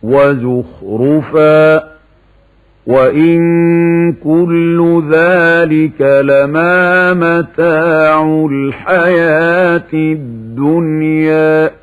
وزخرفا وإن كل ذلك لما متاع الحياة الدنيا